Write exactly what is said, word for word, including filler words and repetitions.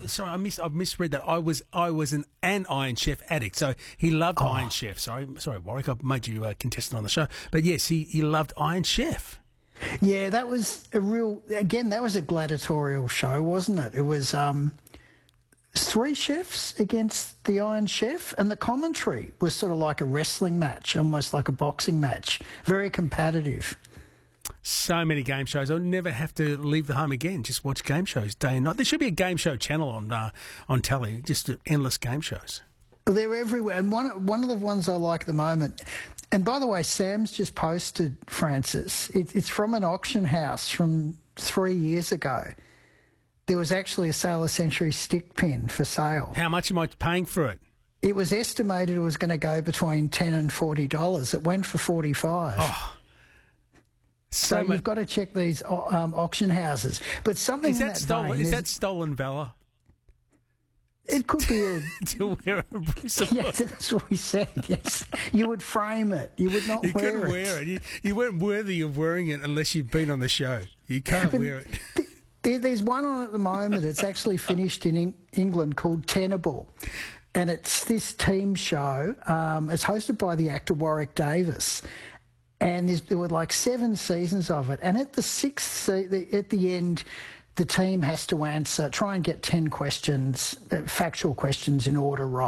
sorry, I mis- I've misread that. I was I was an, an Iron Chef addict, so he loved Oh. Iron Chef. Sorry, sorry, Warwick, I made you a contestant on the show, but yes, he, he loved Iron Chef. Yeah, that was a real. Again, that was a gladiatorial show, wasn't it? It was um, three chefs against the Iron Chef, and the commentary was sort of like a wrestling match, almost like a boxing match. Very competitive. So many game shows. I'll never have to leave the home again. Just watch game shows day and night. There should be a game show channel on uh, on telly. Just endless game shows. They're everywhere, and one one of the ones I like at the moment. And by the way, Sam's just posted, Francis. It, it's from an auction house from three years ago. There was actually a Sailor Century stick pin for sale. How much am I paying for it? It was estimated it was going to go between ten and forty dollars. It went for forty five. Oh, so so you've got to check these um, auction houses. But something is in that that stolen? vein Is is- that stolen valor? it could be a To wear a Bruce yeah, that's what we said. Yes, you would frame it. You would not You wear couldn't it. wear it. You, you weren't worthy of wearing it unless you've been on the show. You can't wear it. There, there's one on at the moment. It's actually finished in Eng- England called Tenable, and it's this team show. Um, it's hosted by the actor Warwick Davis, and there's, there were like seven seasons of it. And at the sixth, se- the, at the end, the team has to answer, try and get ten questions, uh, factual questions in order right.